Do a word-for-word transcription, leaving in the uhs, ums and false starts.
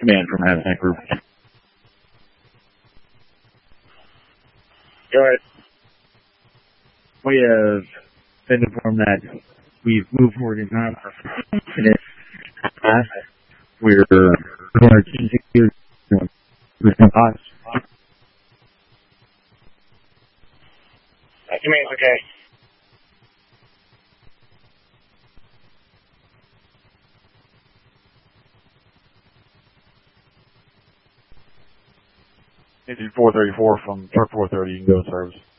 command from Hazmat Group. Go ahead. We have been informed that we've moved forward in time for minutes. We're going to continue with some thoughts. That command's okay. Engine four thirty-four from Truck four thirty, you can go to service.